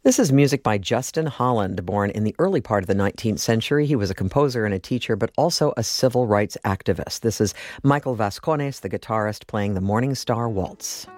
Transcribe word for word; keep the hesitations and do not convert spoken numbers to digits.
This is music by Justin Holland, born in the early part of the nineteenth century. He was a composer and a teacher, but also a civil rights activist. This is Michael Vascones, the guitarist, playing the Morning Star Waltz.